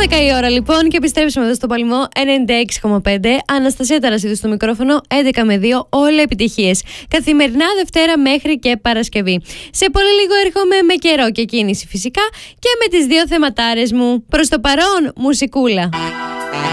12 η ώρα λοιπόν και επιστρέψαμε εδώ στο Παλμό 96,5. Αναστασία Ταρασίδου στο μικρόφωνο, 11 με 2, όλα επιτυχίες. Καθημερινά Δευτέρα μέχρι και Παρασκευή. Σε πολύ λίγο έρχομαι με καιρό και κίνηση φυσικά και με τις δύο θεματάρες μου. Προς το παρόν, μουσικούλα.